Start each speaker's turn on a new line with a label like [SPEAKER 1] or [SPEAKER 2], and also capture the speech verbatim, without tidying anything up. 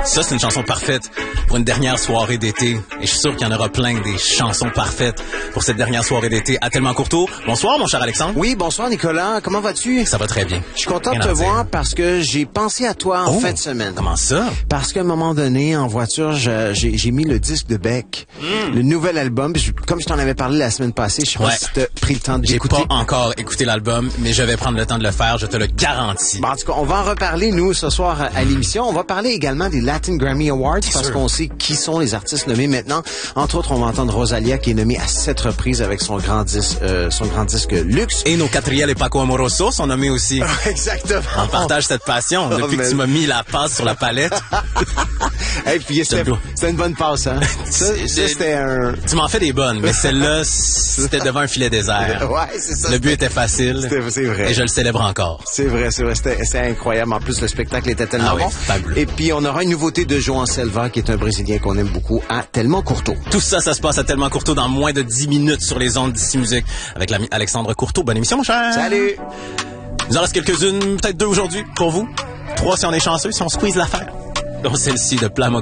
[SPEAKER 1] Ça, c'est une chanson parfaite pour une dernière soirée d'été. Et je suis sûr qu'il y en aura plein des chansons parfaites pour cette dernière soirée d'été à Tellement Courteau. Bonsoir, mon cher Alexandre.
[SPEAKER 2] Oui, bonsoir, Nicolas. Comment vas-tu?
[SPEAKER 1] Ça va très bien.
[SPEAKER 2] Je suis content
[SPEAKER 1] Rien
[SPEAKER 2] de te
[SPEAKER 1] à dire.
[SPEAKER 2] voir parce que j'ai pensé à toi en
[SPEAKER 1] Oh,
[SPEAKER 2] fin de semaine.
[SPEAKER 1] Comment ça?
[SPEAKER 2] Parce qu'à un moment donné, en voiture, je- j'ai j'ai mis le disque de Beck,
[SPEAKER 1] Mm.
[SPEAKER 2] le nouvel album. Je- Comme je t'en avais parlé la semaine passée, je sais
[SPEAKER 1] Ouais.
[SPEAKER 2] pas si t'as pris le temps de
[SPEAKER 1] J'ai
[SPEAKER 2] l'écouter.
[SPEAKER 1] pas encore écouté l'album, mais je vais prendre le temps de le faire, je te le garantis.
[SPEAKER 2] Bon, en tout cas, on va en reparler, nous, ce soir à, à l'émission. On va parler également des Latin Grammy Awards parce
[SPEAKER 1] sûr.
[SPEAKER 2] qu'on sait qui sont les artistes nommés maintenant. Entre autres, on va entendre Rosalia qui est nommée à sept reprises avec son grand disque, euh, son grand disque luxe.
[SPEAKER 1] Et nos Catriel et Paco Amoroso sont nommés aussi.
[SPEAKER 2] Exactement.
[SPEAKER 1] On partage cette passion depuis
[SPEAKER 2] mais-
[SPEAKER 1] que tu m'as mis la passe sur la palette.
[SPEAKER 2] Et puis, c'était
[SPEAKER 1] beau.
[SPEAKER 2] c'était une bonne passe, hein? Ça, ça, c'était un...
[SPEAKER 1] Tu m'en fais des bonnes, mais celle-là, c'était devant un filet désert.
[SPEAKER 2] Ouais, c'est ça.
[SPEAKER 1] Le but
[SPEAKER 2] c'était-
[SPEAKER 1] était facile.
[SPEAKER 2] c'était- c'est vrai.
[SPEAKER 1] Et je le célèbre encore.
[SPEAKER 2] C'est vrai, c'est vrai. C'était c'était incroyable. En plus, le spectacle était tellement
[SPEAKER 1] Ah oui,
[SPEAKER 2] bon.
[SPEAKER 1] fabuleux.
[SPEAKER 2] Et puis, on aura une nouveauté de João Selva, qui est un Brésilien qu'on aime beaucoup, à Tellement Courteau.
[SPEAKER 1] Tout ça, ça se passe à Tellement Courteau dans moins de dix minutes sur les ondes d'Ici Musique avec l'ami Alexandre Courteau. Bonne émission, mon cher.
[SPEAKER 2] Salut!
[SPEAKER 1] Il nous en reste quelques-unes, peut-être deux aujourd'hui pour vous. Trois si on est chanceux, si on squeeze l'affaire. Donc celle-ci de Plat